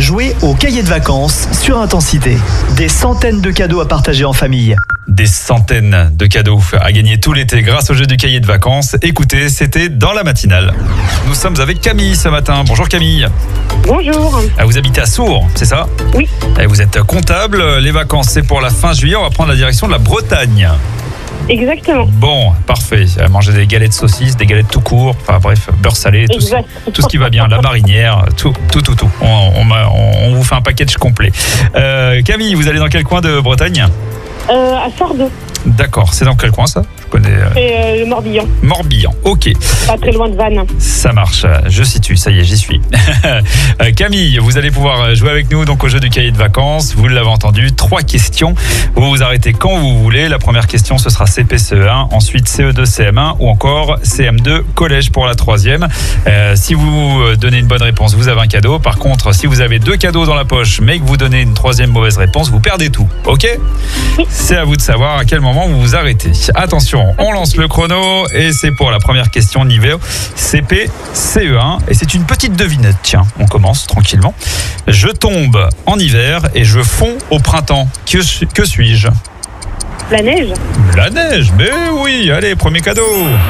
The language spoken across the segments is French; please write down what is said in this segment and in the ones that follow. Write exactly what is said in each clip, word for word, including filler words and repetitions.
Jouez au cahier de vacances sur Intensité. Des centaines de cadeaux à partager en famille. Des centaines de cadeaux à gagner tout l'été grâce au jeu du cahier de vacances. Écoutez, c'était dans la matinale. Nous sommes avec Camille ce matin. Bonjour Camille. Bonjour. Vous habitez à Sourds, c'est ça ? Oui. Et vous êtes comptable. Les vacances, c'est pour la fin juillet. On va prendre la direction de la Bretagne. Exactement. Bon, parfait. Manger des galettes de saucisses, des galettes tout court, enfin bref, beurre salé, tout, ce, tout ce qui va bien, la marinière, tout, tout, tout, tout. On, on, on, on vous fait un package complet. Euh, Camille, vous allez dans quel coin de Bretagne ? euh, À Sardes. D'accord, c'est dans quel coin ça ? Je connais. Euh... C'est euh, le Morbihan. Morbihan, ok. Pas très loin de Vannes. Ça marche, je situe, ça y est, j'y suis. Camille, vous allez pouvoir jouer avec nous donc au jeu du cahier de vacances. Vous l'avez entendu, trois questions. Vous vous arrêtez quand vous voulez. La première question, ce sera C P C E un, ensuite C E deux C M un ou encore C M deux collège pour la troisième. Euh, si vous donnez une bonne réponse, vous avez un cadeau. Par contre, si vous avez deux cadeaux dans la poche, mais que vous donnez une troisième mauvaise réponse, vous perdez tout. Ok ? Oui. C'est à vous de savoir à quel moment vous vous arrêtez. Attention, on lance le chrono et c'est pour la première question niveau C P C E un. Et c'est une petite devinette. Tiens, on commence tranquillement. Je tombe en hiver et je fonds au printemps. Que, que suis-je ? La neige. La neige, mais oui. Allez, premier cadeau.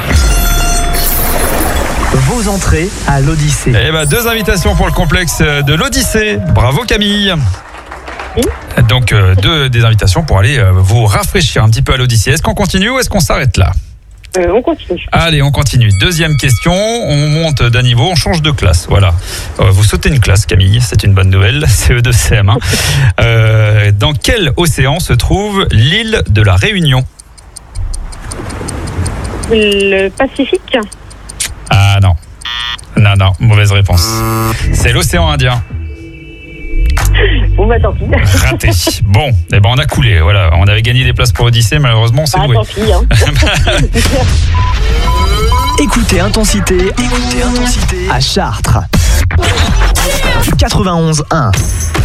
Vos entrées à l'Odyssée. Eh ben, deux invitations pour le complexe de l'Odyssée. Bravo Camille. Oui. Donc, euh, deux des invitations pour aller euh, vous rafraîchir un petit peu à l'Odyssée. Est-ce qu'on continue ou est-ce qu'on s'arrête là ? Euh, on continue. Allez, on continue. Deuxième question, on monte d'un niveau, on change de classe. Voilà. Euh, vous sautez une classe, Camille, c'est une bonne nouvelle. C E deux C M un. Euh, dans quel océan se trouve l'île de la Réunion ? Le Pacifique. Ah non. Non, non, mauvaise réponse. C'est l'océan Indien. Bon bah tant pis. Raté. Bon, eh ben on a coulé. Voilà, on avait gagné des places pour Odyssée, malheureusement on s'est Ah doué. tant pis hein. Écoutez Intensité, écoutez Intensité à Chartres. quatre-vingt-onze un.